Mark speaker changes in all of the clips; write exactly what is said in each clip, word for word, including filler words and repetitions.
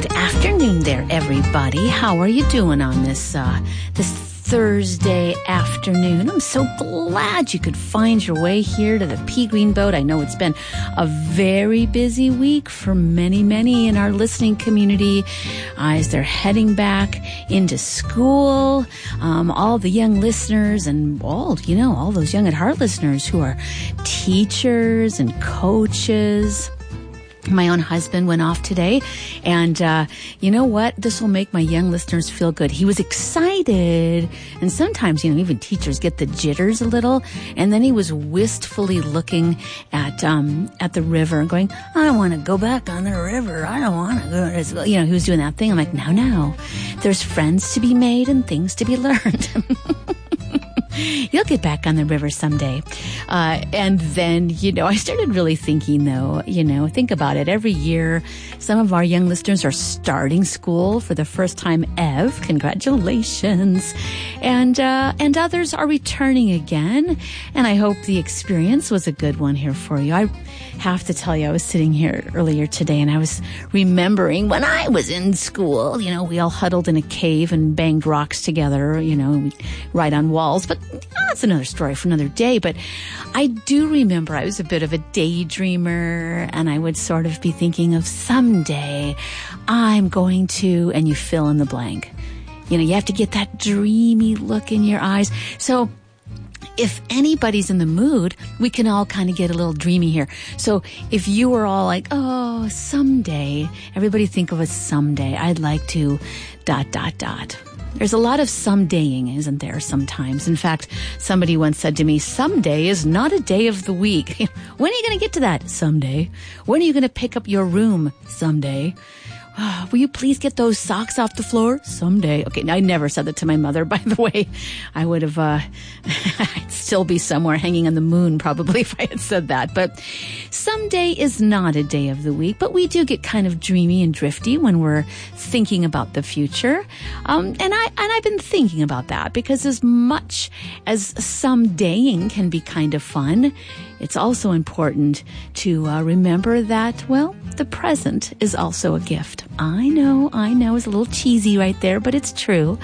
Speaker 1: Good afternoon there, everybody. How are you doing on this uh, this Thursday afternoon? I'm so glad you could find your way here to the Pea Green Boat. I know it's been a very busy week for many, many in our listening community uh, as they're heading back into school. Um, all the young listeners and all, you know, all those Young at Heart listeners who are teachers and coaches. My own husband went off today, and uh, you know what? This will make my young listeners feel good. He was excited, and sometimes, you know, even teachers get the jitters a little, and then he was wistfully looking at um, at the river and going, I don't want to go back on the river. I don't want to go. You know, he was doing that thing. I'm like, no, no. There's friends to be made and things to be learned. You'll get back on the river someday. Uh, and then, you know, I started really thinking, though, you know, think about it. Every year, some of our young listeners are starting school for the first time ever. Congratulations. And, uh, and others are returning again. And I hope the experience was a good one here for you. I have to tell you, I was sitting here earlier today and I was remembering when I was in school, you know, we all huddled in a cave and banged rocks together, you know, we write on walls, but that's another story for another day. But I do remember I was a bit of a daydreamer, and I would sort of be thinking of someday I'm going to, and you fill in the blank. You know, you have to get that dreamy look in your eyes. So if anybody's in the mood, we can all kind of get a little dreamy here. So if you were all like, oh, someday, everybody think of a someday. I'd like to dot, dot, dot. There's a lot of somedaying, isn't there, sometimes? In fact, somebody once said to me, someday is not a day of the week. When are you going to get to that? Someday. When are you going to pick up your room? Someday. Oh, will you please get those socks off the floor? Someday. Okay, I never said that to my mother, by the way. I would have, uh, I'd still be somewhere hanging on the moon probably if I had said that. But someday is not a day of the week, but we do get kind of dreamy and drifty when we're thinking about the future. Um, and I, and I've been thinking about that because as much as somedaying can be kind of fun, it's also important to uh, remember that, well, the present is also a gift. I know, I know, it's a little cheesy right there, but it's true.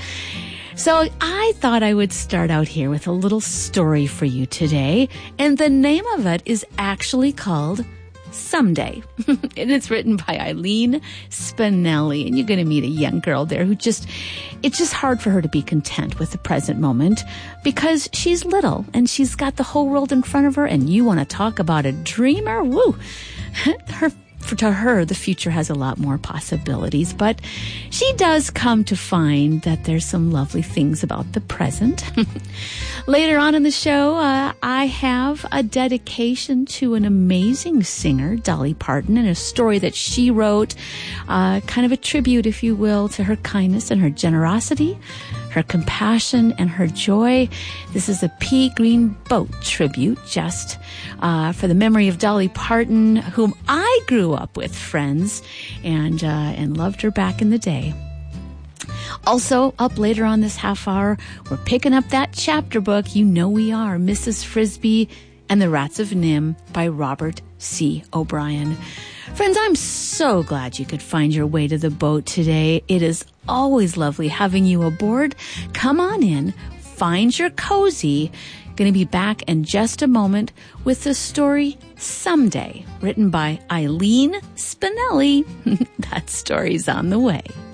Speaker 1: So I thought I would start out here with a little story for you today, and the name of it is actually called Someday. And it's written by Eileen Spinelli. And you're going to meet a young girl there who just, it's just hard for her to be content with the present moment because she's little and she's got the whole world in front of her. And you want to talk about a dreamer? Woo! Her For to her, the future has a lot more possibilities, but she does come to find that there's some lovely things about the present. Later on in the show, uh, I have a dedication to an amazing singer, Dolly Parton, and a story that she wrote, uh, kind of a tribute, if you will, to her kindness and her generosity, her compassion and her joy. This is a Pea Green Boat tribute just uh, for the memory of Dolly Parton, whom I grew up with, friends, and uh, and loved her back in the day. Also, up later on this half hour, we're picking up that chapter book. You know we are, Missus Frisby and the Rats of Nim by Robert C. O'Brien. Friends, I'm so glad you could find your way to the boat today. It is always lovely having you aboard. Come on in, find your cozy. Going to be back in just a moment with the story Someday, written by Eileen Spinelli. That story's on the way.